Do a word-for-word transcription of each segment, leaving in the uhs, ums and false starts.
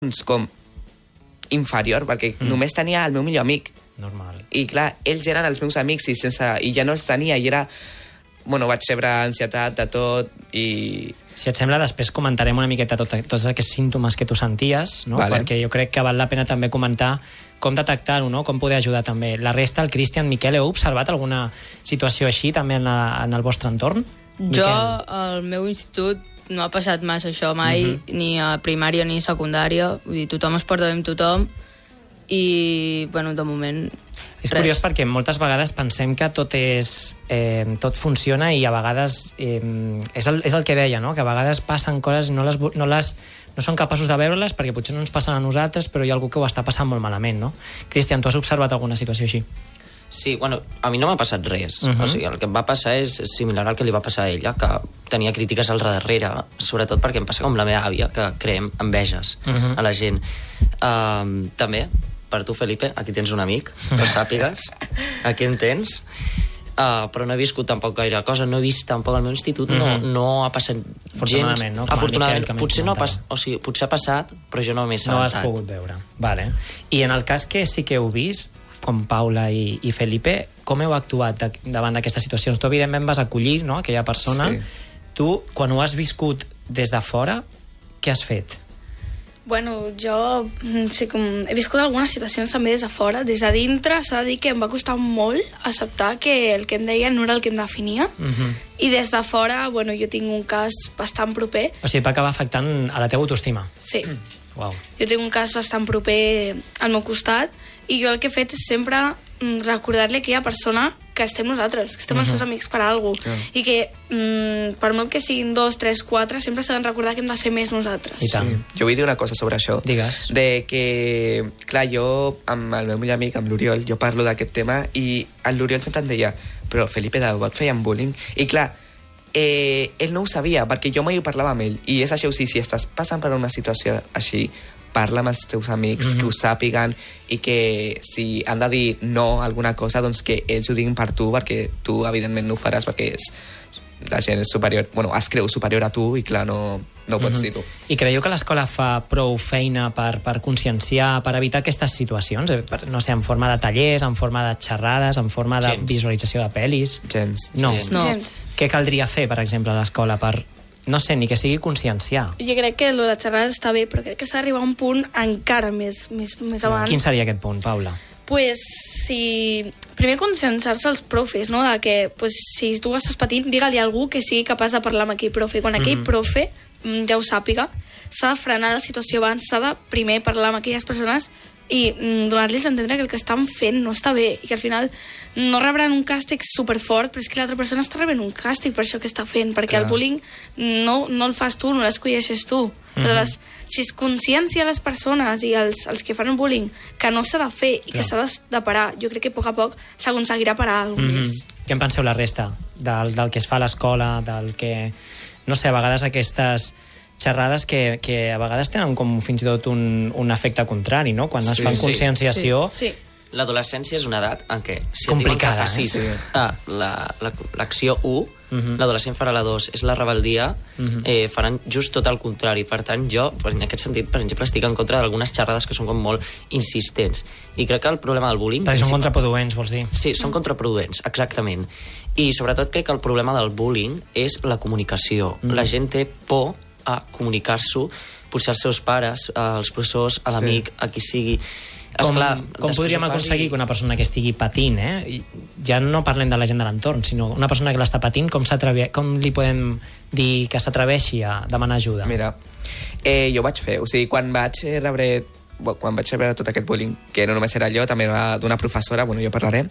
com inferior, perquè mm. només tenia el meu millor amic. Normal. I clar, ells eren els meus amics i, sense, i ja no els tenia, i era... Bueno, vaig rebre ansietat de tot i... Si et sembla, després comentarem una miqueta tot, tots aquests símptomes que tu senties, no? Vale. Perquè jo crec que val la pena també comentar com detectar-ho, no? Com poder ajudar també. La resta, el Cristian, Miquel, heu observat alguna situació així també en, la, en el vostre entorn? Jo, Miquel? al meu institut, no ha passat massa això mai, uh-huh. ni a primària ni a secundària. Vull dir, tothom es porta bé amb tothom i, bueno, de moment... És res. curiós perquè moltes vegades pensem que tot és eh, tot funciona i a vegades eh, és, el, és el que deia, no? Que a vegades passen coses i no, les, no, les, no són capaços de veure-les perquè potser no ens passen a nosaltres, però hi ha algú que ho està passant molt malament, no? Cristian, tu has observat alguna situació així? Sí, bueno, a mi no m'ha passat res. Uh-huh. O sigui, el que em va passar és similar al que li va passar a ella, que tenia crítiques al darrere, sobretot perquè em passa com la meva àvia, que creem enveges uh-huh. a la gent. Uh, també, per tu, Felipe, aquí tens un amic, que ho sàpigues, aquí en tens, uh, però no he viscut tampoc gaire cosa, no he vist tampoc al meu institut, no, no ha passat gens... No? Afortunadament, potser, no ha pas, o sigui, potser ha passat, però jo no m'he assabentat. No has pogut veure. Vale. I en el cas que sí que heu vist, com Paula i, i Felipe, com heu actuat de, davant d'aquestes situacions? Tu, evidentment, vas acollir, no?, aquella persona. Sí. Tu, quan ho has viscut des de fora, què has fet? Bueno, jo sí, com, he viscut algunes situacions també des de fora. Des de dintre s'ha de dir que em va costar molt acceptar que el que em deien no era el que em definia. Uh-huh. I des de fora, bueno, jo tinc un cas bastant proper. O sigui, va acabar afectant a la teva autoestima. Sí. Mm. Wow. Jo tinc un cas bastant proper al meu costat i jo el que he fet és sempre recordar-li a aquella persona que estem nosaltres, que estem uh-huh. els seus amics per a alguna cosa. Yeah. I que, mm, per molt que siguin dos, tres, quatre, sempre s'ha de recordar que hem de ser més nosaltres. I tant. Sí. Jo vull dir una cosa sobre això. Digues. De que, clar, jo, amb el meu millor amic, amb l'Oriol, jo parlo d'aquest tema i l'Oriol sempre em deia, però Felipe, de debò et feien bullying? I clar, eh, ell no ho sabia, perquè jo mai ho parlava amb ell. I és això, o sigui, si estàs passant per una situació així, parla amb els teus amics, mm-hmm. que ho sàpiguen i que si han de dir no a alguna cosa, doncs que ells ho diguin per tu, perquè tu evidentment no ho faràs perquè és, la gent és superior, bueno, es creu superior a tu i clar, no, no ho pots mm-hmm. dir tu. I creieu que l'escola fa prou feina per, per conscienciar, per evitar aquestes situacions? Per, no sé, en forma de tallers, en forma de xerrades, en forma de Gens. visualització de pel·lis? Gens. No. Gens. no. Gens. Què caldria fer, per exemple, a l'escola per... No sé, ni que sigui conscienciar. Jo crec que lo de xerrades està bé, però crec que s'ha d'arribar a un punt encara més, més, més avant. Quin seria aquest punt, Paula? Pues, si... Primer conscienciar-se els profes, no? De que, pues, si tu estàs patint, digue-li a algú que sigui capaç de parlar amb aquell profe. Quan aquell mm-hmm. profe ja ho sàpiga, s'ha de frenar la situació abans, s'ha de primer parlar amb aquelles persones i mm, donar-los a entendre que el que estan fent no està bé i que al final no rebran un càstig superfort, però és que l'altra persona està rebent un càstig per això que està fent, perquè Clar. el bullying no, no el fas tu, no l'escolleixes tu. Mm-hmm. Aleshores, si es consciència a les persones i els, els que fan el bullying que no s'ha de fer i Clar. que s'ha de, de parar, jo crec que a poc a poc s'aconseguirà parar alguna mm-hmm. més. Què en penseu la resta? Del, del que es fa a l'escola, del que... No sé, a vegades aquestes... xerrades que, que a vegades tenen com fins i tot un, un efecte contrari, no? Quan es sí, fan sí. conscienciació... Sí, sí. L'adolescència és una edat en què... Si complicada, et facis, eh? ah, la, la, l'acció u, uh-huh. l'adolescent farà la dos, és la rebeldia, uh-huh. eh, faran just tot el contrari. Per tant, jo, en aquest sentit, per exemple, estic en contra d'algunes xerrades que són com molt insistents. I crec que el problema del bullying... Perquè són contraproduents, vols dir? Sí, són contraproduents, exactament. I sobretot crec que el problema del bullying és la comunicació. Mm. La gent té por a comunicar-s'ho, potser als seus pares, als professors, a l'amic, sí. a qui sigui. Com, Esclar, com podríem aconseguir i... que una persona que estigui patint, eh? ja no parlem de la gent de l'entorn, sinó una persona que l'està patint, com, com li podem dir que s'atreveixi a demanar ajuda? Mira, eh, jo vaig fer, o sigui, quan vaig rebre quan vaig rebre tot aquest bullying, que no només era jo, també era d'una professora, bueno, jo parlaré,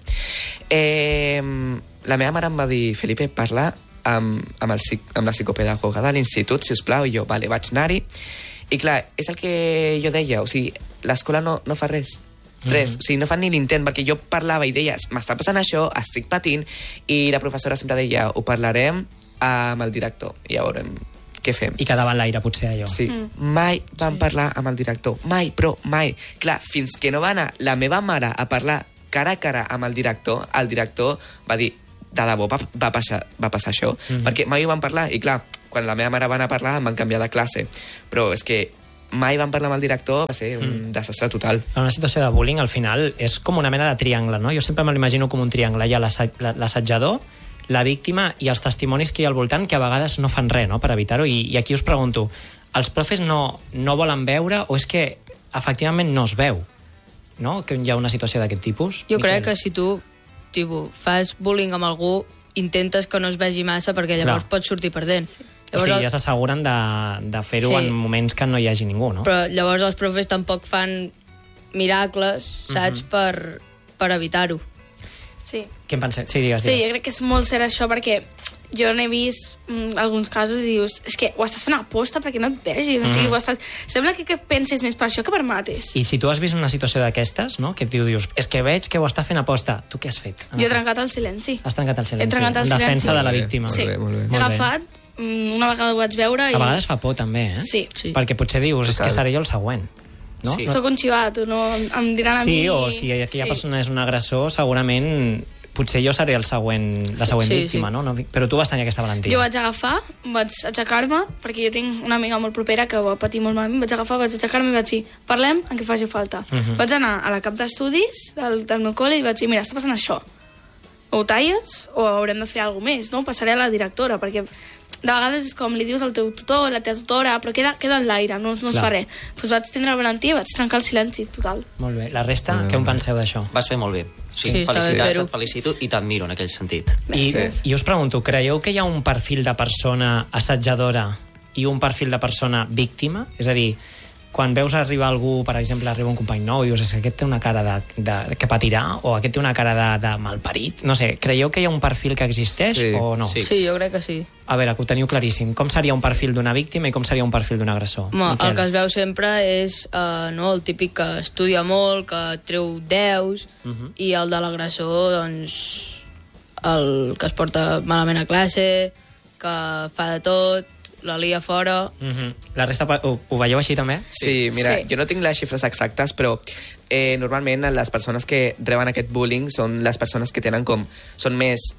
eh, la meva mare em va dir, Felipe, parla amb, amb, el, amb la psicopedagoga de l'institut, sisplau, i jo, vale, vaig anar-hi, i clar, és el que jo deia, o sigui, l'escola no, no fa res, res, mm-hmm. o sigui, no fan ni l'intent, perquè jo parlava i deia, m'està passant això, estic patint, i la professora sempre deia, ho parlarem amb el director, i ja veurem què fem. I quedava en l'aire, potser, allò. Sí, mm. mai vam sí. parlar amb el director, mai, però mai. Clar, fins que no va anar la meva mare a parlar cara a cara amb el director, el director va dir, de debò va, va, passar, va passar això, mm-hmm. perquè mai ho van parlar, i clar, quan la meva mare va anar a parlar em van canviar de classe, però és que mai van parlar amb el director, va ser un mm. desastre total. Una situació de bullying, al final, és com una mena de triangle, no? Jo sempre me l'imagino com un triangle. Hi ha l'assetjador, la víctima i els testimonis que hi ha al voltant, que a vegades no fan res, no?, per evitar-ho. I, I aquí us pregunto, els profes no, no volen veure o és que efectivament no es veu, no?, que hi ha una situació d'aquest tipus? Jo Miquel? crec que si tu tipus, fas bullying amb algú, intentes que no es vegi massa perquè llavors Clar. pots sortir perdent. O sigui, ja s'asseguren de, de fer-ho Sí. en moments que no hi hagi ningú, no? Però llavors els profes tampoc fan miracles, saps, Mhm. per, per evitar-ho. Sí. Què en penseu? Sí, digues, Sí, digues. jo crec que és molt cert això, perquè jo n'he vist mm, alguns casos i dius, és que ho estàs fent a posta perquè no et vegin, mm. o sigui, ho estàs... Sembla que, que pensis més per això que per mates. I si tu has vist una situació d'aquestes, no?, que et diu, dius, és que veig que ho està fent a posta, tu què has fet? Jo he trencat el silenci. Has trencat el silenci. He trencat el en defensa silenci. de la Molt bé, víctima. molt Sí, bé, molt bé. he Molt bé. agafat, mm, una vegada ho vaig veure i... A vegades fa por, també, eh? Sí. Sí. Perquè potser dius, és Total. que seré jo el següent. No? Sí. Soc un xivat, no? Em diran a mi... Sí, o si aquella Sí. persona és un agressor, segurament potser jo seré el següent, la següent Sí, víctima, sí. no? no? Però tu vas tenir aquesta valentia. Jo vaig agafar, vaig aixecar-me, perquè jo tinc una amiga molt propera que ho va patir molt malament, vaig agafar, vaig aixecar-me i vaig dir, parlem en què faci falta. Uh -huh. Vaig anar a la cap d'estudis del, del meu col·le i vaig dir, mira, està passant això. O ho talles o haurem de fer alguna més, no? Passaré a la directora, perquè de vegades és com li dius al teu tutor, la teva tutora, però queda, queda en l'aire, no, no es Clar. fa res. Doncs vaig tindre la valentia i vaig trencar el silenci total. Molt bé. La resta, què en penseu d'això? Vas fer molt bé. Sí, Sí, està bé felicitats, fer-ho. et felicito i t'admiro en aquell sentit. I, Gràcies. I us pregunto, creieu que hi ha un perfil de persona assetjadora i un perfil de persona víctima? És a dir, quan veus arribar algú, per exemple, arriba un company nou i dius, és que aquest té una cara de, de, que patirà o aquest té una cara de, de malparit. No sé, creieu que hi ha un perfil que existeix Sí, o no? sí. Sí, jo crec que sí. A veure, que ho teniu claríssim. Com seria un perfil d'una víctima i com seria un perfil d'un agressor? Home, Miquel? el que es veu sempre és uh, no, el típic que estudia molt, que treu deus, uh -huh. i el de l'agressor, doncs, el que es porta malament a classe, que fa de tot, la lia fora... Uh -huh. La resta ho, ho veieu així també? Sí, mira, Sí. jo no tinc les xifres exactes, però eh, normalment les persones que reben aquest bullying són les persones que tenen com... són més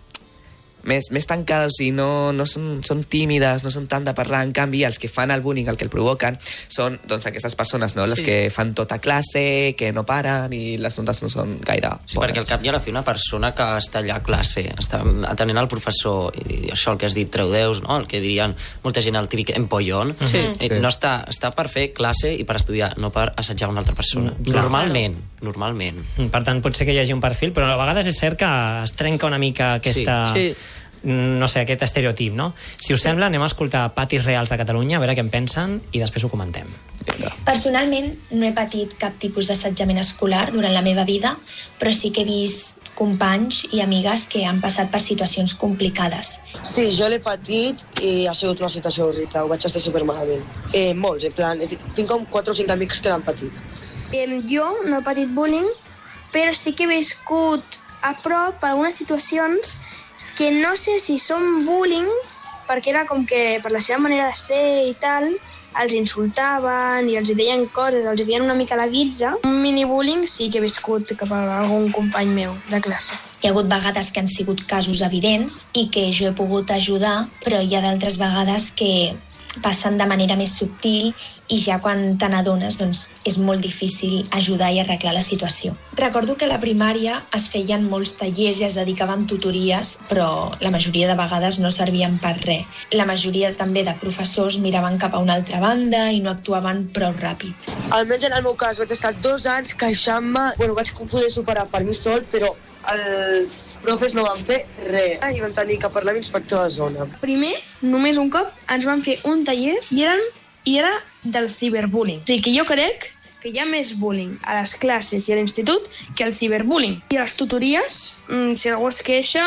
més, més tancades, o sigui, no, no són, són tímides, no són tant de parlar. En canvi, els que fan el bullying, el que el provoquen, són doncs, aquestes persones, no? Les Sí. que fan tota classe, que no paren i les notes no són gaire Sí, bones. perquè al cap i a la fi una persona que està allà a classe, està atenent al professor, i això el que has dit, treu deus, no? El que dirien molta gent, el típic empollón, Sí. eh, Sí. no està, està per fer classe i per estudiar, no per assetjar una altra persona. Mm, clar. Normalment, normalment. Per tant, pot ser que hi hagi un perfil, però a vegades és cert que es trenca una mica aquesta... Sí. no sé, aquest estereotip, no? Si us sí. sembla, anem a escoltar patis reals de Catalunya, a veure què en pensen, i després ho comentem. Personalment, no he patit cap tipus d'assetjament escolar durant la meva vida, però sí que he vist companys i amigues que han passat per situacions complicades. Sí, jo l'he patit i ha sigut una situació horrible, ho vaig estar supermalament. Eh, molts, en plan, tinc com quatre o cinc amics que l'han patit. Eh, jo no he patit bullying, però sí que he viscut a prop algunes situacions que no sé si són bullying, perquè era com que per la seva manera de ser i tal, els insultaven i els hi deien coses, els hi feien una mica la guitza. Un mini-bullying sí que he viscut cap a algun company meu de classe. Hi ha hagut vegades que han sigut casos evidents i que jo he pogut ajudar, però hi ha d'altres vegades que passen de manera més subtil i ja quan te n'adones doncs, és molt difícil ajudar i arreglar la situació. Recordo que a la primària es feien molts tallers i es dedicaven tutories, però la majoria de vegades no servien per res. La majoria també de professors miraven cap a una altra banda i no actuaven prou ràpid. Almenys en el meu cas vaig estar dos anys queixant-me, bueno, vaig poder superar per mi sol, però els profes no van fer res i vam tenir que parlar amb l'inspector de zona. Primer, només un cop, ens van fer un taller i, eren, i era del ciberbullying. O sigui que jo crec que hi ha més bullying a les classes i a l'institut que el ciberbullying. I a les tutories, si algú es queixa,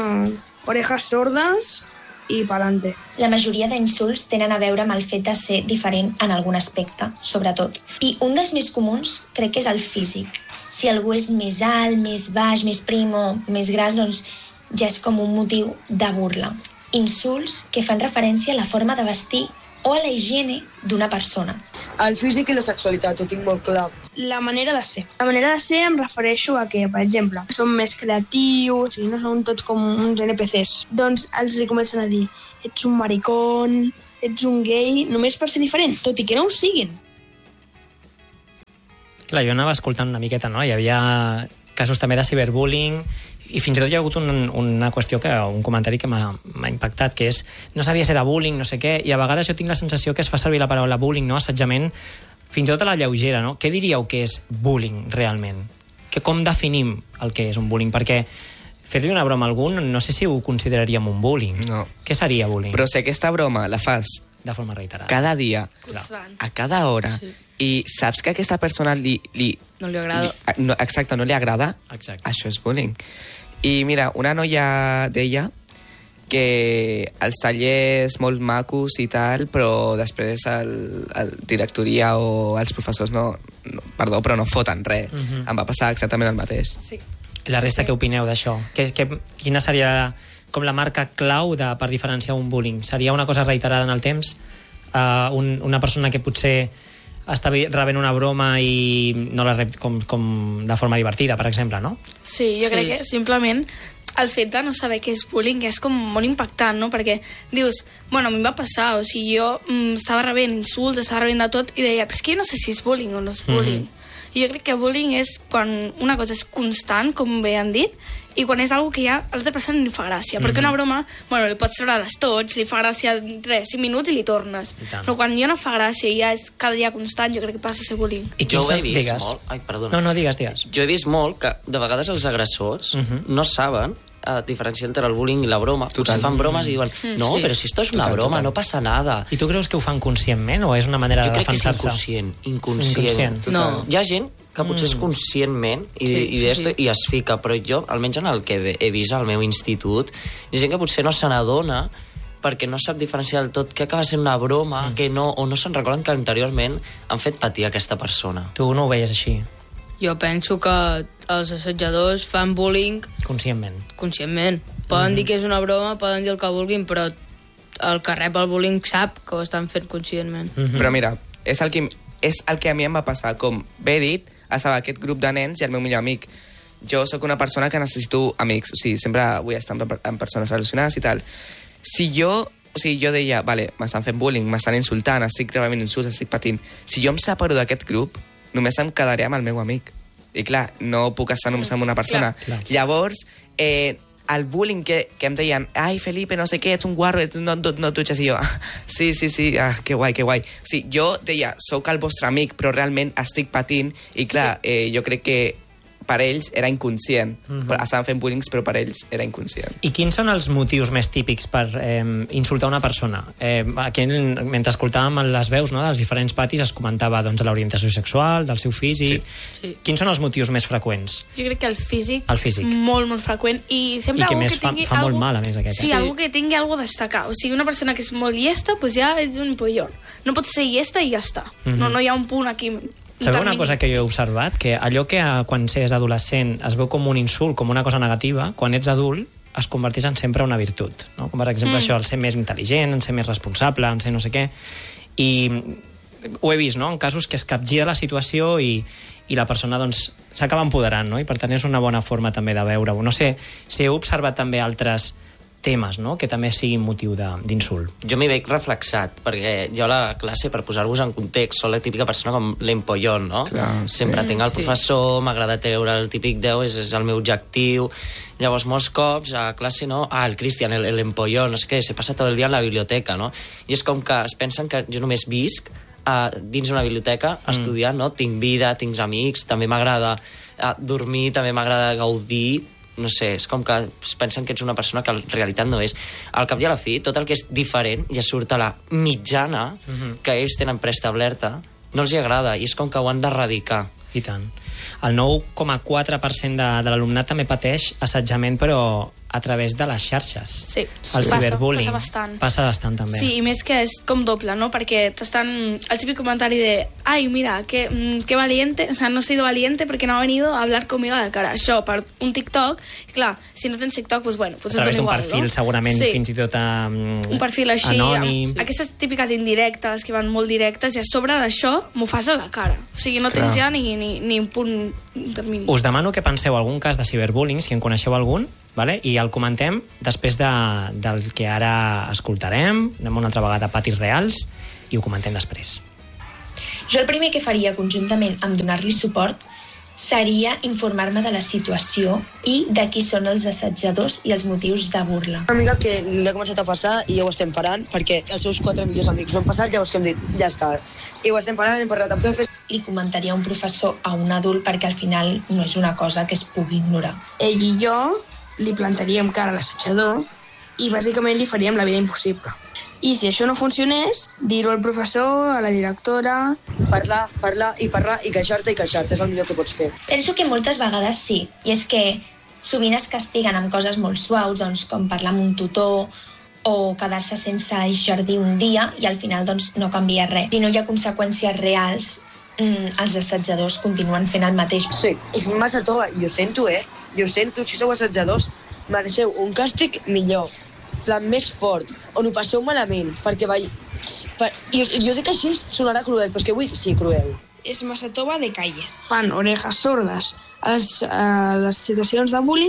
orejas sordes i pa'lante. La majoria d'insults tenen a veure amb el fet de ser diferent en algun aspecte, sobretot. I un dels més comuns crec que és el físic. Si algú és més alt, més baix, més prim o més gras, doncs ja és com un motiu de burla. Insults que fan referència a la forma de vestir o a la higiene d'una persona. El físic i la sexualitat, ho tinc molt clar. La manera de ser. La manera de ser em refereixo a que, per exemple, som més creatius i no som tots com uns N P Cs. Doncs els comencen a dir, ets un maricón, ets un gay, només per ser diferent, tot i que no ho siguin. Clar, jo anava escoltant una miqueta, no? Hi havia casos també de ciberbullying i fins i tot hi ha hagut un, una qüestió, que un comentari que m'ha impactat, que és no sabia si era bullying, no sé què, i a vegades jo tinc la sensació que es fa servir la paraula bullying, no? Assetjament, fins i tot a la lleugera, no? Què diríeu que és bullying realment? Que com definim el que és un bullying? Perquè fer-li una broma a algú no sé si ho consideraríem un bullying. No. Què seria bullying? Però si aquesta broma la fas de forma reiterada. Cada dia, Constant. a cada hora, Sí. i saps que a aquesta persona li... li No li agrada. Li, no, exacte, no li agrada, Exacte. això és bullying. I mira, una noia deia que els tallers molt macos i tal, però després el, el directoria o els professors no, no perdó, però no foten res. Mhm. Em va passar exactament el mateix. Sí. La resta, què opineu d'això? Que, que, quina seria com la marca clau de, per diferenciar un bullying? Seria una cosa reiterada en el temps? Uh, un, una persona que potser està rebent una broma i no la rep com, com de forma divertida, per exemple, no? Sí, jo Sí. crec que simplement el fet de no saber què és bullying és com molt impactant, no? Perquè dius, bueno, a mi em va passar, o sigui, jo mm, estava rebent insults, estava rebent de tot, i deia, però és que jo no sé si és bullying o no és bullying. Mm -hmm. I jo crec que bullying és quan una cosa és constant, com bé han dit, i quan és algo que ja a l'altra persona li fa gràcia. Mm -hmm. Perquè una broma, bueno, li pots treure les tots, li fa gràcia tres, cinc minuts i li tornes. Però quan ja no fa gràcia i ja és cada dia constant, jo crec que passa a ser bullying. I Jo ho he vist digues. molt... Ai, perdona. No, no, digues, digues. Jo he vist molt que de vegades els agressors uh -huh. no saben uh, diferenciar entre el bullying i la broma. Potser fan bromes i diuen, no, Sí. però si esto es una Total, broma, total. no passa nada. I tu creus que ho fan conscientment o és una manera Jo de crec que és defensar-se? inconscient. Inconscient. Inconscient. No. Hi ha gent que potser és conscientment i, Sí, i, sí, d'esto, sí. i es fica, però jo, almenys en el que he vist al meu institut, hi ha gent que potser no se n'adona perquè no sap diferenciar del tot què acaba sent una broma, mm. que no, o no se'n recorden que anteriorment han fet patir aquesta persona. Tu no ho veies així, Jo penso que els assetjadors fan bullying conscientment. conscientment. Poden dir que és una broma, poden dir el que vulguin, però el que rep el bullying sap que ho estan fent conscientment. Mhm. Però mira, és el, que, és el que a mi em va passar. Com bé dit, estava aquest grup de nens i el meu millor amic. Jo sóc una persona que necessito amics, o sigui, sempre vull estar amb, amb persones relacionades i tal. Si jo, o sigui, jo deia, vale, m'estan fent bullying, m'estan insultant, estic rebent insults, estic patint. Si jo em separo d'aquest grup, només em quedaré amb el meu amic. I clar, no puc estar només amb una persona. Clar. Llavors, eh, el bullying que, que em deien, ai, Felipe, no sé què, ets un guarro, no, no, no et dutxes, i jo, ah, sí, sí, sí, ah, que guai, que guai. O sigui, jo deia, sóc el vostre amic, però realment estic patint, i clar, eh, jo crec que per ells era inconscient. Mhm. Estaven fent bullying, però per ells era inconscient. I quins són els motius més típics per eh, insultar una persona? Eh, aquí, mentre escoltàvem les veus, no, dels diferents patis, es comentava doncs, de l'orientació sexual, del seu físic... Sí. Sí. Quins són els motius més freqüents? Jo crec que el físic, El físic. molt, molt freqüent. I sempre I que algú més que fa- tingui fa molt algo... mal, a més, aquest, eh? Sí, algú que tingui algo a destacar. O sigui, una persona que és molt llesta, doncs ja és un pollón. No pot ser llesta i ja està. Mhm. no, no hi ha un punt aquí. Sabeu una cosa que jo he observat? Que allò que eh, quan s'és adolescent es veu com un insult, com una cosa negativa, quan ets adult es converteix en sempre una virtut. No? Com per exemple mm. això, el ser més intel·ligent, en ser més responsable, en ser no sé què. I ho he vist, no?, en casos que es capgira la situació i, i la persona doncs, s'acaba empoderant, no? I per tant és una bona forma també de veure-ho. No sé si heu observat també altres temes, no?, que també siguin motiu de- d'insult. Jo m'hi veig reflexat, perquè jo a la classe, per posar-vos en context, soc la típica persona com l'empollón, no? Clar, sí. Sempre tinc el Sí. professor, m'agrada treure el típic deu, és, és el meu objectiu. Llavors, molts cops a classe, no? Ah, el Cristian, el, el empollón, no sé què, se passa tot el dia en la biblioteca, no? I és com que es pensen que jo només visc uh, dins una biblioteca mm. estudiant, no? Tinc vida, tinc amics, també m'agrada uh, dormir, també m'agrada gaudir, no sé, és com que es pensen que ets una persona que en realitat no és. Al cap i a la fi, tot el que és diferent ja surt a la mitjana mm-hmm. que ells tenen preestablerta, no els hi agrada, i és com que ho han d'erradicar. I tant. El nou coma quatre per cent de, de l'alumnat també pateix assetjament, però a través de les xarxes. Sí, El passa, ciberbullying. passa bastant. Passa bastant, també. Sí, i més que és com doble, no? Perquè t'estan... El típic comentari de ai, mira, que, mm, que valiente, o sea, no he sido valiente porque no ha venido a hablar conmigo a la cara. Això, per un TikTok, i clar, si no tens TikTok, pues bueno, pues a través et dona d'un igual, perfil, no? segurament, Sí. fins i tot um, Un perfil així, anònim. amb aquestes típiques indirectes que van molt directes, i a sobre d'això m'ho fas a la cara. O sigui, no Clar. tens ja ni, ni, ni un punt intermini. Us demano que penseu algun cas de ciberbullying, si en coneixeu algun, vale? I el comentem després de, del que ara escoltarem. Anem una altra vegada a patis reals i ho comentem després. Jo el primer que faria conjuntament amb donar-li suport seria informar-me de la situació i de qui són els assetjadors i els motius de burla. Una amiga que li ha començat a passar i ja ho estem parant, perquè els seus quatre millors amics ho han passat, llavors que hem dit, ja està. I ho estem parant, hem parlat amb profes. Li comentaria a un professor, a un adult, perquè al final no és una cosa que es pugui ignorar. Ell i jo li plantaríem cara a l'assetjador i bàsicament li faríem la vida impossible. I si això no funcionés, dir-ho al professor, a la directora... Parlar, parlar i parlar i queixar-te i queixar-te, és el millor que pots fer. Penso que moltes vegades sí, i és que sovint es castiguen amb coses molt suaus, doncs, com parlar amb un tutor o quedar-se sense jardí un dia i al final doncs, no canvia res. Si no hi ha conseqüències reals, mm, els assetjadors continuen fent el mateix. Sí, és massa tova, i ho sento, eh? I ho sento, si sou assetjadors, mereixeu un càstig millor, plan més fort, on ho passeu malament, perquè vai... Per... I jo dic així, sonarà cruel, però és que vull sí, cruel. És massa tova de calle. Fan orejas sordes a les, a les situacions de bullying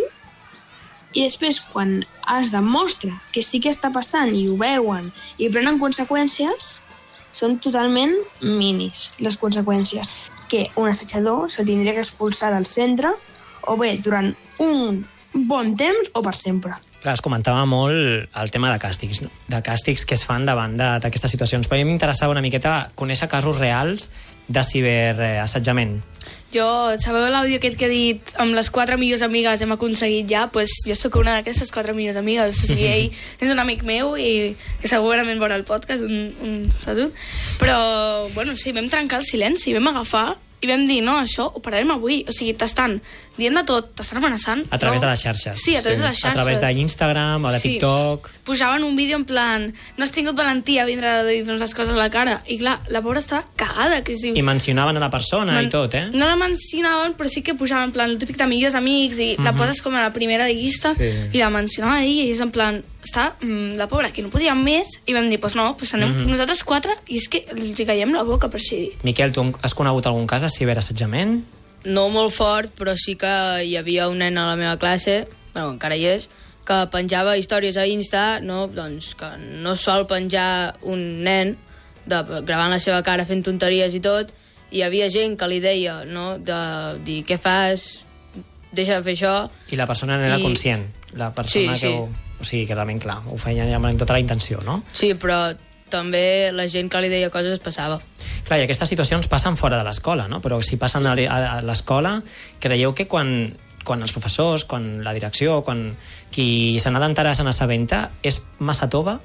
i després, quan es demostra que sí que està passant i ho veuen i prenen conseqüències, són totalment minis, les conseqüències. Que un assetjador se'l tindria que expulsar del centre o bé durant un bon temps o per sempre. Clar, es comentava molt el tema de càstigs, no? de càstigs que es fan davant d'aquestes situacions, però a mi m'interessava una miqueta conèixer casos reals de ciberassetjament. Jo, sabeu l'àudio aquest que he dit amb les quatre millors amigues hem aconseguit ja? Doncs pues jo sóc una d'aquestes quatre millors amigues. O sigui, ell és un amic meu i que segurament veurà el podcast, un, un salut. Però, bueno, sí, vam trencar el silenci, vam agafar i vam dir, no, això ho pararem avui. O sigui, t'estan dient de tot, t'estan amenaçant. A través no? de les xarxes. Sí, a través sí. de les xarxes. A través d'Instagram o de sí. TikTok. Pujaven un vídeo en plan, no has tingut valentia a vindre a dir-nos les coses a la cara. I clar, la pobra estava cagada. Que es diu... I mencionaven a la persona Man... i tot, eh? No la mencionaven, però sí que pujaven en plan el típic de millors amics i uh -huh. la poses com a la primera llista sí. i la mencionava ella i és en plan, està mm, la pobra, que no podia més, i vam dir, doncs pues no, pues anem uh -huh. nosaltres quatre i és que els hi caiem la boca, per així dir. Miquel, tu has conegut algun cas de ciberassetjament? No molt fort, però sí que hi havia un nen a la meva classe, bueno, encara hi és, que penjava històries a Insta, no, doncs, que no sol penjar un nen de, gravant la seva cara fent tonteries i tot, i hi havia gent que li deia, no, de dir, què fas, deixa de fer això. I la persona n'era I... conscient, la persona sí, que sí. ho... O sigui, que realment, clar, ho feia ja amb tota la intenció, no? Sí, però també la gent que li deia coses es passava. Clar, i aquestes situacions passen fora de l'escola, no? Però si passen sí. a l'escola, creieu que quan, quan els professors, quan la direcció, quan qui se n'ha d'enterar se n'assabenta, és massa tova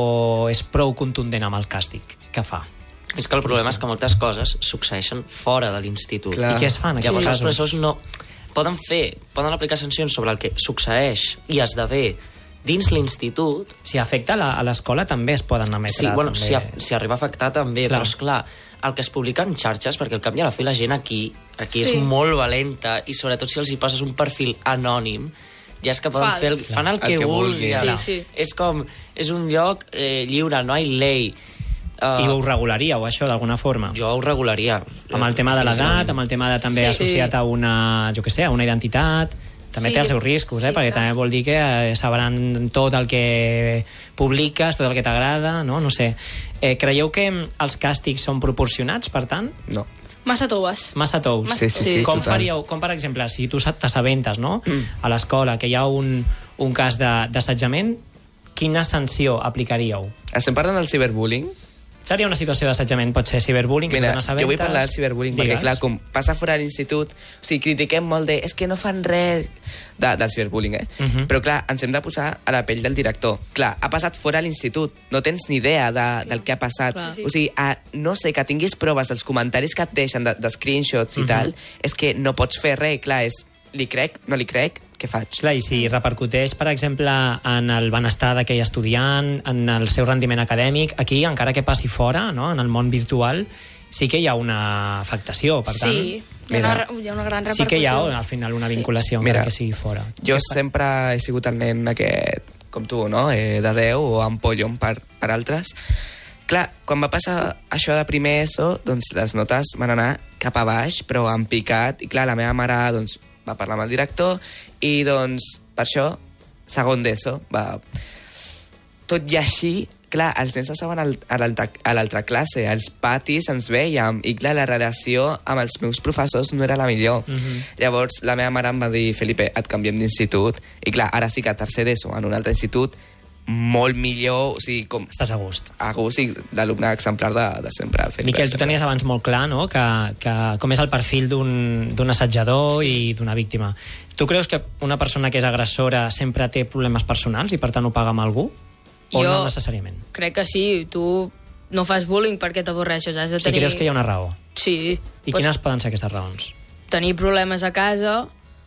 o és prou contundent amb el càstig que fa? És que el problema és que moltes coses succeeixen fora de l'institut. I què es fan? Llavors els professors no... Poden fer, poden aplicar sancions sobre el que succeeix i esdevé dins l'institut... Si afecta a l'escola també es poden emetre. Sí, bueno, també. si, a, si arriba a afectar també, clar. Però esclar, el que es publica en xarxes, perquè al cap i a la fi la gent aquí, aquí sí. és molt valenta, i sobretot si els hi poses un perfil anònim, ja és que poden Fals. fer el, fan el, el que, que vulguin. Sí, sí. És com, és un lloc eh, lliure, no hi ha llei. Uh, I ho regularíeu, això, d'alguna forma? Jo ho regularia. Amb el tema de l'edat, amb el tema de també sí, associat sí. a una, jo què sé, a una identitat... També sí. té els seus riscos, eh? Sí, perquè clar. també vol dir que eh, sabran tot el que publiques, tot el que t'agrada, no? No sé. Eh, creieu que els càstigs són proporcionats, per tant? No. Massa tous. Massa tous. Sí, sí, sí, com total. faríeu, com per exemple, si tu t'assabentes, no?, mm. a l'escola, que hi ha un, un cas d'assetjament, quina sanció aplicaríeu? Estem parlant del ciberbullying? Seria una situació d'assetjament, pot ser ciberbullying, Mira, que t'assabentes... jo vull parlar del ciberbullying, Digues. perquè clar, com passa fora de l'institut, o sigui, critiquem molt de, és que no fan res de, del ciberbullying, eh? Uh -huh. Però clar, ens hem de posar a la pell del director. Clar, ha passat fora a l'institut, no tens ni idea de, del que ha passat. Clar. O sigui, a, no sé, que tinguis proves dels comentaris que et deixen, de, de screenshots i uh -huh. tal, és que no pots fer res, clar, és, li crec, no li crec, què faig? Clar, i si repercuteix, per exemple, en el benestar d'aquell estudiant, en el seu rendiment acadèmic, aquí, encara que passi fora, no?, en el món virtual, sí que hi ha una afectació, per tant... Sí, hi ha, una, hi ha una gran repercussió. Sí que hi ha, al final, una vinculació, sí. Mira, que sigui fora. Jo sempre he sigut el nen aquest, com tu, no?, eh, de Déu o ampollon per, per altres. Clar, quan va passar això de primer ESO, doncs les notes van anar cap a baix, però en picat, i clar, la meva mare, doncs, va parlar amb el director i, doncs, per això, segon d'ESO, va... Tot i així, clar, els nens estaven al- a l'altra a l'altra classe, als patis ens vèiem, i clar, la relació amb els meus professors no era la millor. Mm-hmm. Llavors, la meva mare em va dir, Felipe, et canviem d'institut, i clar, ara sí que a tercer d'ESO, en un altre institut, molt millor, o sigui, com... Estàs a gust. A gust, i l'alumne exemplar de, de sempre. El Felipe, Miquel, tu sempre. tenies abans molt clar, no?, que, que com és el perfil d'un d'un assetjador sí. i d'una víctima. Tu creus que una persona que és agressora sempre té problemes personals i per tant ho paga amb algú? O Jo no necessàriament? crec que sí. Tu no fas bullying perquè t'avorreixes. Has de Si tenir... creus que hi ha una raó. Sí. I Pues, quines poden ser aquestes raons? tenir problemes a casa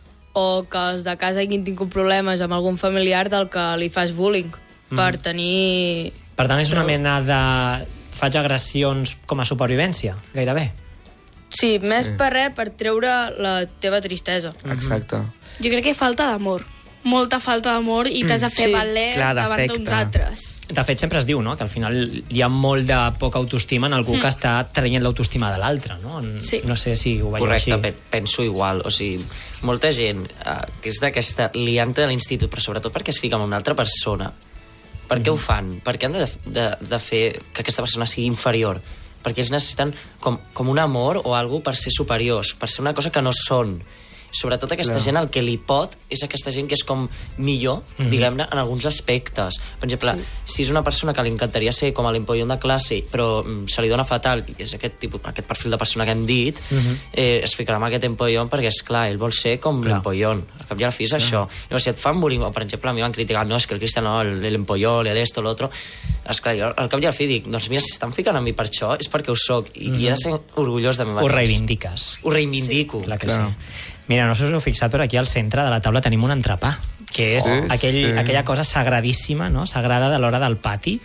o que els de casa hagin tingut problemes amb algun familiar del que li fas bullying mm. per tenir... Per tant, és una Però- mena de... Faig agressions com a supervivència, gairebé. Sí, més sí. per res, per treure la teva tristesa. Exacte. Jo crec que falta d'amor. Molta falta d'amor i t'has de fer Sí. valer Clar, davant d'afecte. d'uns altres. De fet, sempre es diu, no?, que al final hi ha molt de poca autoestima en algú mm. que està traient l'autoestima de l'altre, no? En, Sí. No sé si ho veieu Correcte, així. pe- penso igual. O sigui, molta gent eh, que és d'aquesta lianta de l'institut, però sobretot perquè es fica en una altra persona. Per què Mhm. ho fan? Per què han de, de, de fer que aquesta persona sigui inferior? Perquè ells necessiten com, com un amor o algo per ser superiors, per ser una cosa que no són. Sobretot aquesta Clar. gent el que li pot és aquesta gent que és com millor, Mhm. diguem-ne, en alguns aspectes. Per exemple, sí. si és una persona que li encantaria ser com a l'empollon de classe, però mm, se li dona fatal, i és aquest, tipus, aquest perfil de persona que hem dit, Mhm. eh, es ficarà amb aquest empollon perquè, és clar, ell vol ser com Clar. l'empollon. Al cap i a la fi és això. Llavors, si et fan bullying, o per exemple, a mi van criticar, no, és que el Cristian no, el- l'empolló, l'esto, l'altro... Esclar, jo al cap i a la fi dic, doncs mira, si estan ficant a mi per això, és perquè ho soc, i, i he de ser orgullós de mi mateix. Ho reivindiques. Ho reivindico. Clar que Clar. sí. Mira, no sé si us heu fixat, però aquí al centre de la taula tenim un entrepà, que és Sí, aquell, sí. aquella cosa sagradíssima, no?, sagrada de l'hora del pati,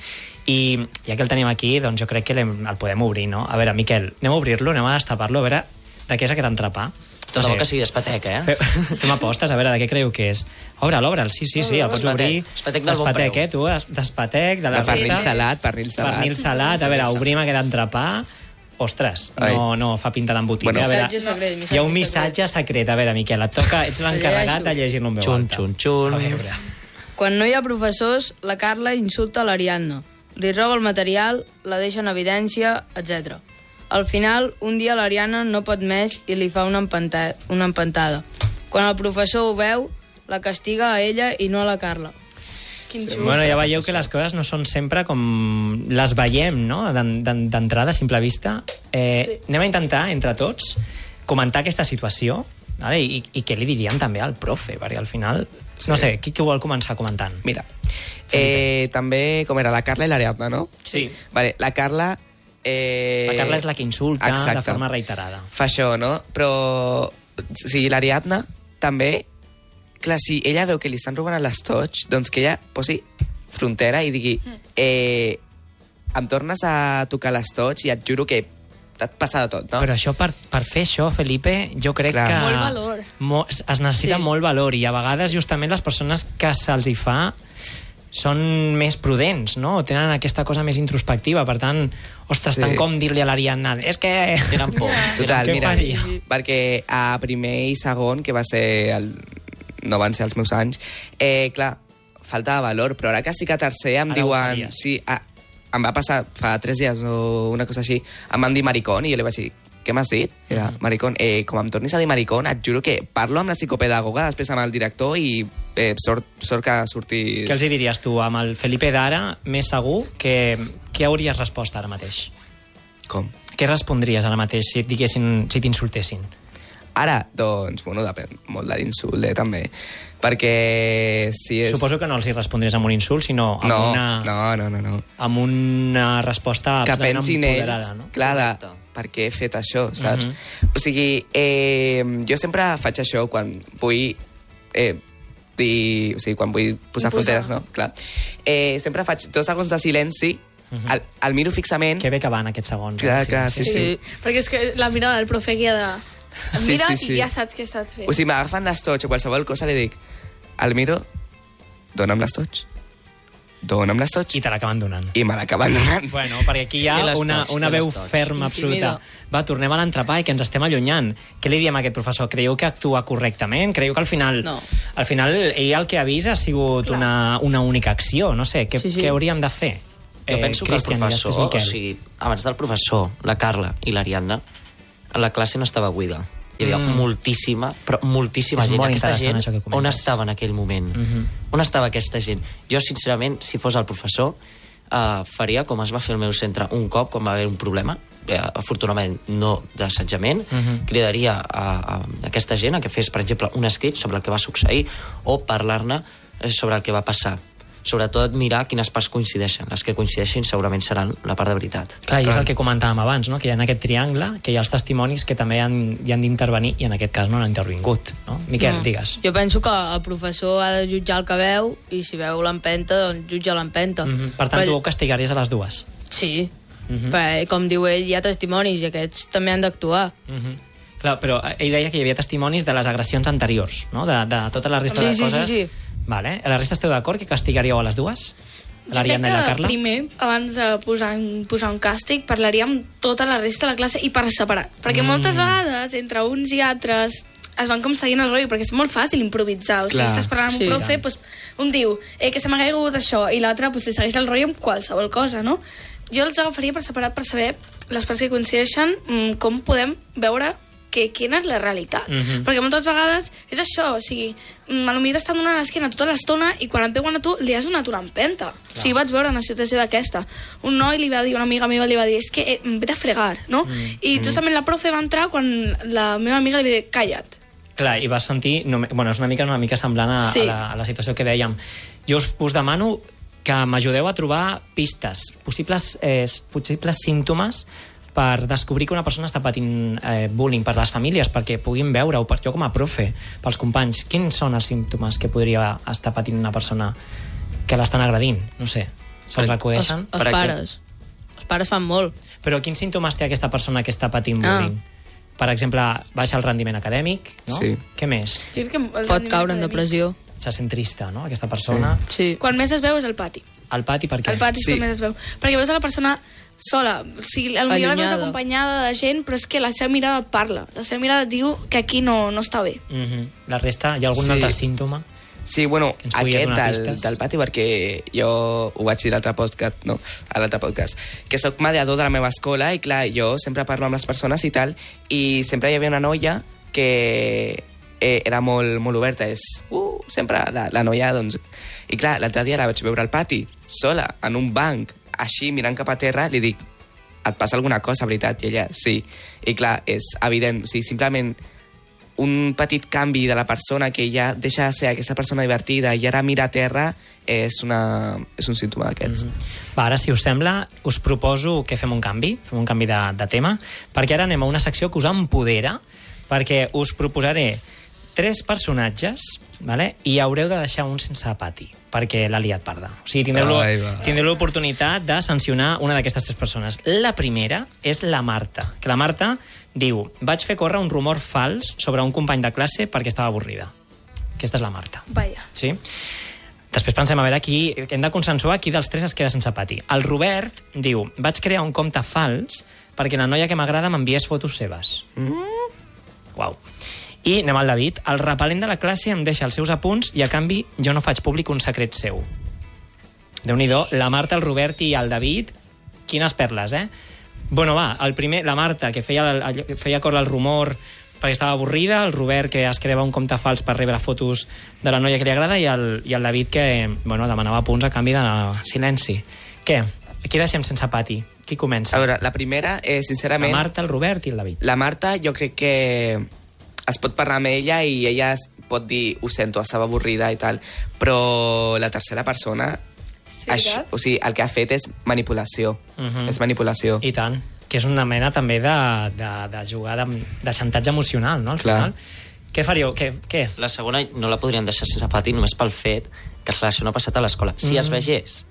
i ja que el tenim aquí, doncs jo crec que l'hem- el podem obrir, no? A veure, Miquel, anem a obrir-lo, anem a destapar-lo, a veure de què és aquest entrepà. Tot de bo que sigui d'espatec, eh? Fe, fem apostes, a veure, de què creieu que és? Obre'l, obre'l, sí, sí, sí, el pots Espatec. obrir. Espatec del bon Espatec, preu. eh, tu, es- d'espatec, de la De pernil resta. salat, pernil salat. Pernil salat, a veure, obrim aquest entrepà. Ostres, no, no fa pinta d'embotit. Bueno, eh? A veure, Missatge secret, missatge hi ha un missatge secret. A veure, Miquel, et toca, ets l'encarregat de llegir-lo en veu Xun, alta. xun, xun. A veure. Quan no hi ha professors, la Carla insulta l'Ariadna. Li roba el material, la deixa en evidència, etcètera. Al final, un dia l'Ariadna no pot més i li fa una, empanta una empantada. Quan el professor ho veu, la castiga a ella i no a la Carla. Quin just. Bueno, ja veieu que les coses no són sempre com les veiem, no?, d'en- d'en- d'entrada, a simple vista. Eh, sí. Anem a intentar, entre tots, comentar aquesta situació, vale? I, i què li diríem també al profe, perquè al final... Sí. No sé, qui, qui ho vol començar comentant? Mira, eh, també, com era, la Carla i l'Ariadna, no? Sí. Vale, la Carla... Eh, La Carla és la que insulta exacte. de forma reiterada. Fa això, no? Però, o sigui, l'Ariadna també, clar, si ella veu que li estan robant l'estoig, doncs que ella posi frontera i digui eh, em tornes a tocar l'estoig i et juro que et passa de tot, no? Però això, per, per fer això, Felipe, jo crec Clar. que... Molt valor. Mo, es necessita Sí. sí. molt valor, i a vegades justament les persones que se'ls hi fa són més prudents, no? O tenen aquesta cosa més introspectiva, per tant, ostres, Sí. tant com dir-li a l'Ariadna, és que... Tenen por. Total, Què mira, faria? perquè a primer i segon, que va ser el, no van ser els meus anys, eh, clar, falta de valor, però ara que estic a tercer em Ara ho diuen... faries. Sí, a, em va passar fa tres dies o una cosa així, em van dir maricón i jo li vaig dir, què m'has dit? Era, maricón. Eh, com em tornis a dir maricón, et juro que parlo amb la psicopedagoga, després amb el director i eh, sort, sort que surtis... Què els hi diries tu? Amb el Felipe d'ara, més segur, que, què hauries respost ara mateix? Com? Què respondries ara mateix si et diguessin, si t'insultessin? Ara, doncs, bueno, depèn molt de l'insult, eh, també. Perquè si és... Suposo que no els hi respondries amb un insult, sinó amb, No, una, no, no, no, no. amb una resposta Que absolutament pensin empoderada, ells, no? clar, de Correcte. per què he fet això, saps? Mhm. O sigui, eh, jo sempre faig això quan vull eh, dir... O sigui, quan vull posar Imposar. fronteres, no? Clar. Eh, sempre faig dos segons de silenci, el, el miro fixament... Que bé que van aquests segons. Clar, eh? clar, sí, sí. Perquè és que la mirada del profe que ha de... Em Sí, mira sí, sí. i ja saps què estàs fent. O sigui, m'agafen l'estoig o qualsevol cosa, li dic, el miro, dona'm l'estoig, dona'm l'estoig, I te l'acaben donant. i me l'acaben donant. Bueno, perquè aquí hi ha Té l'estoig, una, una té veu l'estoig. ferma, absoluta. Va, tornem a l'entrepà i que ens estem allunyant. Què li diem a aquest professor? Creieu que actua correctament? Creieu que al final, No. al final ell el que ha vist ha sigut una, una única acció? No sé, què, Sí, sí. què hauríem de fer? Eh, jo penso que el Cristian i professor, després Miquel. o sigui, abans del professor, la Carla i l'Ariadna, la classe no estava buida. Hi havia Mm. moltíssima, però moltíssima És gent. molt Aquesta interessant gent, això que comentes. on estava en aquell moment? Mhm. On estava aquesta gent? Jo, sincerament, si fos el professor, eh, faria com es va fer al meu centre un cop, quan va haver un problema, eh, afortunadament no d'assetjament, Mhm. cridaria a, a aquesta gent a que fes, per exemple, un escrit sobre el que va succeir o parlar-ne eh, sobre el que va passar. Sobretot mirar quines parts coincideixen. Les que coincideixin segurament seran la part de veritat. Clar, i és el que comentàvem abans, no? Que hi ha aquest triangle, que hi ha els testimonis que també han, hi han d'intervenir i en aquest cas no han intervingut. No? Miquel, No. digues. Jo penso que el professor ha de jutjar el que veu i si veu l'empenta, doncs jutja l'empenta. Mm -hmm. Per tant, Però- tu castigaries a les dues. Sí, Mm -hmm. perquè, com diu ell, hi ha testimonis i aquests també han d'actuar. Mm -hmm. Clar, però ell deia que hi havia testimonis de les agressions anteriors, no? De, de tota la resta Sí, de sí, coses. sí, sí. Vale. A la resta esteu d'acord que castigaríeu a les dues? L'Ariadna i la Carla? primer, abans de posar, posar un càstig, parlaríem tota la resta de la classe i per separat. Perquè Mm. moltes vegades, entre uns i altres, es van com seguint el rotllo, perquè és molt fàcil improvisar. O sigui, Clar. estàs parlant amb Sí. un profe, doncs, un diu eh, que se m'ha caigut això, i l'altre doncs, li segueix el rotllo amb qualsevol cosa, no? Jo els agafaria per separat per saber les parts que coincideixen, mm, com podem veure que, quina és la realitat. Mhm. Perquè moltes vegades és això, o sigui, mm, potser t'estan donant l'esquena tota l'estona i quan et veuen a tu li has donat una empenta. O sigui, vaig veure una situació d'aquesta. Un noi li va dir, una amiga meva li va dir, és que eh, em ve de fregar, no? Mm. I justament la profe va entrar quan la meva amiga li va dir, calla't. Clar, i vas sentir... No, bueno, és una mica una mica semblant a, Sí. a, la, a la situació que dèiem. Jo us, us demano que m'ajudeu a trobar pistes, possibles, eh, possibles símptomes per descobrir que una persona està patint eh, bullying per les famílies, perquè puguin veure-ho, per jo com a profe, pels companys, quins són els símptomes que podria estar patint una persona que l'estan agredint? No sé, se'ls Els, acudeixen? els Per pares. Els pares fan molt. Però quins símptomes té aquesta persona que està patint Ah. bullying? Per exemple, baixa el rendiment acadèmic, no? Sí. Què més? Jo crec que el Pot rendiment caure en acadèmic- depressió. Se sent trista, no?, aquesta persona. Sí. Quan més es veu és al pati. Al pati, per què? Al pati és Sí. quan més es veu. Perquè veus a la persona sola. O sigui, potser la veus Allunyada. acompanyada de gent, però és que la seva mirada parla. La seva mirada diu que aquí no, no està bé. Mhm. La resta, hi ha algun Sí. altre símptoma? Sí, bueno, Que ens pugui aquest donar del, pistes. del pati, perquè jo ho vaig dir a l'altre podcast, no, a l'altre podcast, que sóc mediador de la meva escola i clar, jo sempre parlo amb les persones i tal, i sempre hi havia una noia que eh, era molt, molt oberta, és uh, sempre la, la noia, doncs... I clar, l'altre dia la vaig veure al pati, sola, en un banc, així, mirant cap a terra, li dic, et passa alguna cosa, veritat? I ella, sí. I clar, és evident, o sigui, simplement un petit canvi de la persona que ja deixa de ser aquesta persona divertida i ara mira a terra és, una, és un símptoma d'aquests. Mm -hmm. Va, ara, si us sembla, us proposo que fem un canvi, fem un canvi de, de tema, perquè ara anem a una secció que us empodera, perquè us proposaré tres personatges, vale? I haureu de deixar un sense pati, perquè l'ha liat parda. O sigui, tindreu, Ai, va. tindreu l'oportunitat de sancionar una d'aquestes tres persones. La primera és la Marta, que la Marta diu, vaig fer córrer un rumor fals sobre un company de classe perquè estava avorrida. Aquesta és la Marta. Vaja. Sí? Després pensem a veure qui... Hem de consensuar qui dels tres es queda sense pati. El Robert diu, vaig crear un compte fals perquè la noia que m'agrada m'enviés fotos seves. Mm. Uau. I anem al David. El repel·lent de la classe em deixa els seus apunts i a canvi jo no faig públic un secret seu. Déu-n'hi-do, la Marta, el Robert i el David, quines perles, eh? Bueno, va, el primer, la Marta, que feia, el, feia córrer el rumor perquè estava avorrida, el Robert, que es creava un compte fals per rebre fotos de la noia que li agrada, i el, i el David, que bueno, demanava punts a canvi de silenci. Què? Qui deixem sense pati? Qui comença? A veure, la primera, eh, sincerament... La Marta, el Robert i el David. La Marta, jo crec que es pot parlar amb ella i ella es pot dir, ho sento, estava avorrida i tal, però la tercera persona, Sí, això, o sigui, el que ha fet és manipulació. Mhm. És manipulació. I tant. Que és una mena també de, de, de jugar de, de xantatge emocional, no? Al Clar. final. Què faríeu? Què? Què? La segona no la podríem deixar sense pati només pel fet que, clar, això no ha passat a l'escola. Si Mhm. es vegés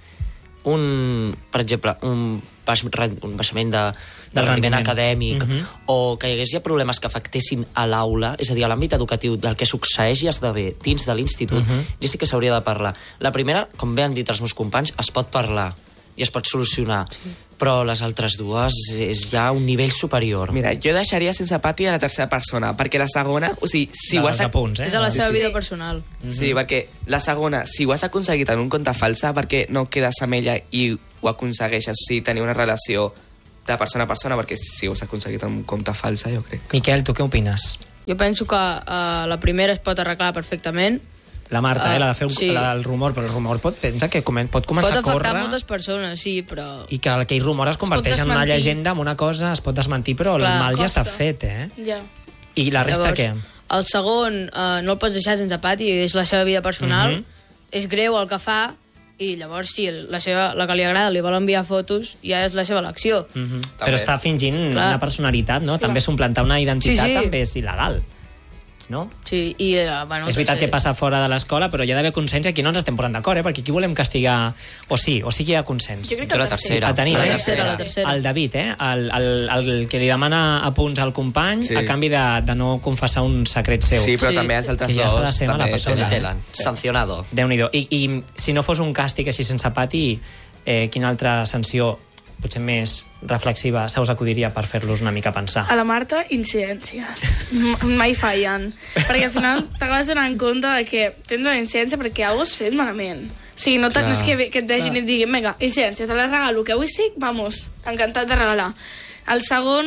un, per exemple, un, baix, un baixament de, de Del rendiment rendiment. acadèmic, Mhm. o que hi hagués ja problemes que afectessin a l'aula, és a dir, a l'àmbit educatiu del que succeeix i esdevé dins de l'institut, Mhm. ja sí que s'hauria de parlar. La primera, com bé han dit els meus companys, es pot parlar i es pot solucionar. Sí. però les altres dues és ja un nivell superior. Mira, jo deixaria sense pati a la tercera persona, perquè la segona, o sigui, si ho has... Apunts, eh? És a la Sí, seva sí. vida personal. Sí, perquè la segona, si ho has aconseguit en un compte falsa, perquè no quedes amb ella i ho aconsegueixes, o sigui, tenir una relació de persona a persona, perquè si ho has aconseguit en un compte falsa, jo crec. Miquel, tu què opines? Jo penso que uh, la primera es pot arreglar perfectament. La Marta, eh, la de fer un, Sí. la del rumor, però el rumor pot, pensa que comen, pot començar Pot a córrer afectar moltes persones, sí, però... i que aquell rumor es converteix en una desmentir. llegenda, en una cosa, es pot desmentir, però Clar, el mal ja costa. està fet, eh? Ja. I la resta què? El segon uh, no el pots deixar sense pati, és la seva vida personal, Mhm. és greu el que fa, i llavors, si la, seva, la que li agrada li vol enviar fotos, ja és la seva elecció. Mm -hmm. També. Però està fingint Clar. una personalitat, no? També suplantar una identitat Sí, sí. també és il·legal, no? Sí, i, uh, bueno, És veritat no sé. que passa fora de l'escola, però hi ha d'haver consens i aquí no ens estem posant d'acord, eh? Perquè aquí volem castigar... O sí, o sí que hi ha consens. Jo crec que la la tercera. A tenir, La eh? tercera, la tercera. El David, eh? El, el, el que li demana apunts al company Sí. a canvi de, de no confessar un secret seu. Sí, però Sí. també els altres Que ja s'ha de dos ser mala també persona. tenen. Telen, sancionado. Déu-n'hi-do. I, I si no fos un càstig així sense pati, eh, quina altra sanció, potser més reflexiva, se us acudiria per fer-los una mica pensar? A la Marta, incidències. M- Mai fallen. Perquè al final t'acabes donant compte de que tens una incidència perquè alguna cosa has fet malament. O sigui, no, Clar. no és que, que et deixin i et diguin, vinga, incidència, te la regalo, que avui estic, vamos, encantat de regalar. El segon,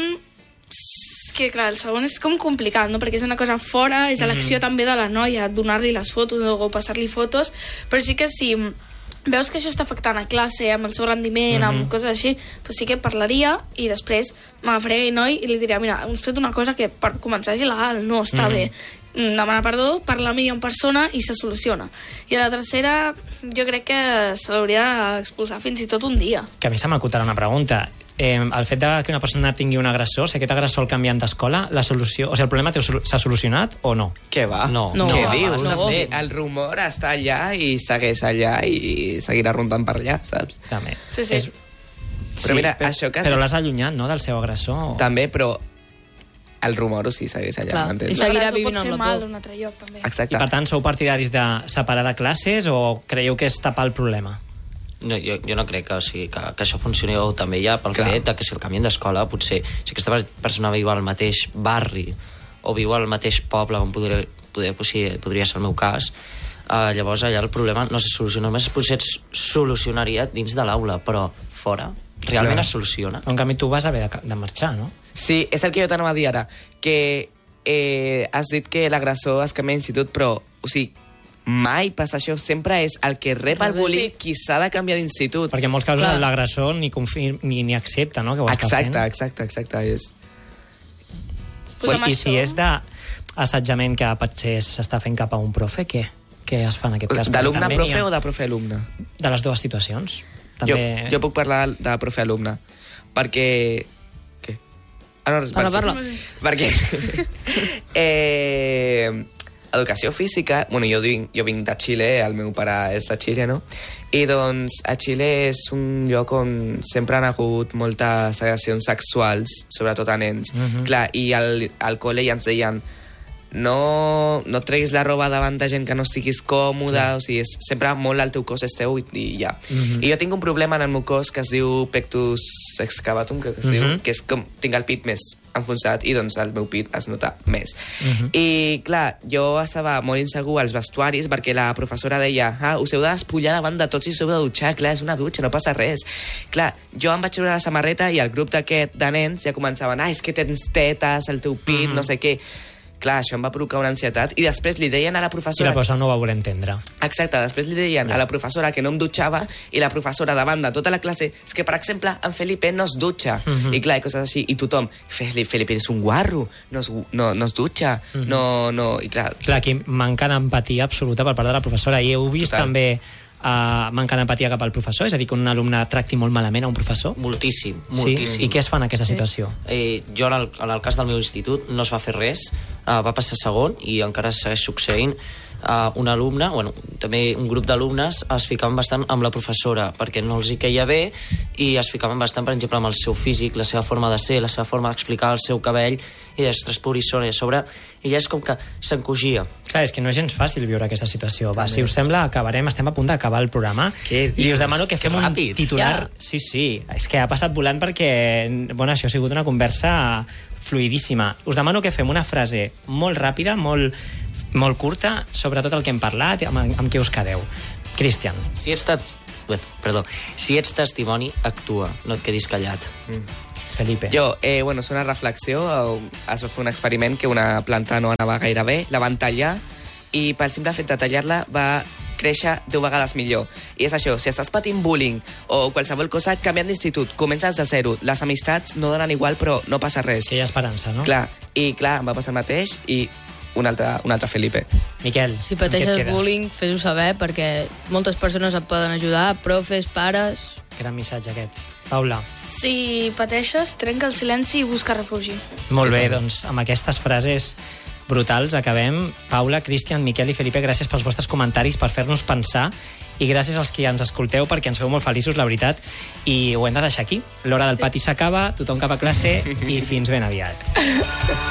és que clar, el segon és com complicat, no? Perquè és una cosa fora, és elecció mm. també de la noia, donar-li les fotos o passar-li fotos, però sí que si veus que això està afectant a classe, amb el seu rendiment, mm -hmm. amb coses així, doncs sí que parlaria i després m'agafaria aquell noi i li diria, mira, hem fet una cosa que per començar és il·legal, no està mm -hmm. bé. Demana perdó, parla amb ella en persona i se soluciona. I a la tercera, jo crec que se l'hauria d'expulsar fins i tot un dia. Que a mi se m'acutarà una pregunta. Eh, el fet de que una persona tingui un agressor, si aquest agressor el canviant d'escola, la solució, o sigui, el problema teu s'ha solucionat o no? Què va? No. No. Què No, dius? no. O sigui, el rumor està allà i segueix allà i seguirà rondant per allà, saps? També. Sí, sí. És... Però mira, però, això que has Però dit- l'has allunyat, no?, del seu agressor. També, però el rumor o sí segueix allà, Clar, m'entens? i seguirà L'aggressor vivint pot amb fer la mal por. a un altre lloc, també. I Exacte. per tant, sou partidaris de separar de classes o creieu que és tapar el problema? No, jo, jo no crec que, o sigui, que, que això funcioni o també ja pel Clar. fet de que si el canvien d'escola potser si aquesta persona viu al mateix barri o viu al mateix poble on podria, podria, podria, podria ser el meu cas, eh, llavors allà el problema no se soluciona només, potser es solucionaria dins de l'aula, però fora realment Clar. es soluciona. En canvi, tu vas haver de, de marxar, no? Sí, és el que jo t'anava a dir ara, que eh, has dit que l'agressor es canvia d'institut, però, o sigui, mai passa això, sempre és el que rep el bullying Sí. qui s'ha de canviar d'institut. Perquè en molts casos Clar. l'agressor ni, confir, ni, ni accepta, no?, que ho està Exacte, fent. exacte, exacte. És... Pues amb I això- si és d'assetjament que potser s'està fent cap a un profe, què? Què es fa en aquest cas? Perquè D'alumne també profe n'hi ha- o de profe-alumne? De les dues situacions. Jo, També... jo puc parlar de profe-alumne, perquè... Què? Ah, no, res, Parla, sí. parla. Perquè... eh, educació física... Bueno, jo vinc, jo vinc de Xile, el meu pare és de Xile, no? I doncs a Xile és un lloc on sempre han hagut moltes agressions sexuals, sobretot a nens. Mhm. Clar, i al, al col·le ja ens deien no, no treguis la roba davant de gent que no estiguis còmode, o sigui, és, sempre molt el teu cos és teu i, i ja. Mhm. I jo tinc un problema en el meu cos que es diu pectus excavatum, crec que es Mhm. diu, que és com, tinc el pit més enfonsat i doncs el meu pit es nota més. Mhm. I clar, jo estava molt insegur als vestuaris perquè la professora deia ah, us heu de despullar davant de tots i us heu de dutxar, clar, és una dutxa, no passa res. Clar, jo em vaig treure la samarreta i el grup d'aquest de nens ja començaven ah, és que tens tetes, el teu pit, Mhm. no sé què. Clar, això em va provocar una ansietat i després li deien a la I professora... la professora no ho va voler entendre. Exacte, després li deien a la professora que no em dutxava i la professora davant de tota la classe és que, per exemple, en Felipe no es dutxa. Mhm. I clar, i coses així. I tothom, Felipe, Felipe és un guarro, no es, no, no es dutxa, Mhm. no, no... I clar, Clar, aquí manca d'empatia absoluta per part de la professora. I heu vist Total. també uh, manca d'empatia cap al professor? És a dir, que un alumne tracti molt malament a un professor? Moltíssim, Sí? moltíssim. I què es fa en aquesta situació? Eh, jo, en el, en el cas del meu institut, no es va fer res, eh, va passar segon i encara segueix succeint. uh, un alumne, bueno, també un grup d'alumnes es ficaven bastant amb la professora perquè no els hi queia bé i es ficaven bastant, per exemple, amb el seu físic, la seva forma de ser, la seva forma d'explicar el seu cabell i d'estres purissona i a sobre ella és com que s'encogia. Clar, és que no és gens fàcil viure aquesta situació. Va, si us sembla, acabarem, estem a punt d'acabar el programa. Què dius? I us demano que fem Que un ràpid. titular... Ja. Sí, sí, és que ha passat volant perquè, bueno, això ha sigut una conversa fluidíssima. Us demano que fem una frase molt ràpida, molt, molt curta, sobre tot el que hem parlat, amb, amb què us quedeu. Cristian. Si ets, tat... Ué, perdó. Si ets testimoni, actua, no et quedis callat. Felipe. Jo, eh, bueno, és una reflexió. Es va fer un experiment que una planta no anava gaire bé, la van tallar i pel simple fet de tallar-la va créixer deu vegades millor. I és això, si estàs patint bullying o qualsevol cosa, canviant d'institut, comences de zero. Les amistats no donen igual, però no passa res. Que hi ha esperança, no? Clar, i clar, em va passar el mateix i un altre, un altre Felipe. Miquel, Si amb què et pateixes quedes? bullying, fes-ho saber, perquè moltes persones et poden ajudar, profes, pares... Gran missatge aquest. Paula. Si pateixes, trenca el silenci i busca refugi. Molt bé, doncs amb aquestes frases brutals acabem. Paula, Cristian, Miquel i Felipe, gràcies pels vostres comentaris, per fer-nos pensar, i gràcies als que ens escolteu perquè ens feu molt feliços, la veritat, i ho hem de deixar aquí. L'hora del pati s'acaba, tothom cap a classe i fins ben aviat.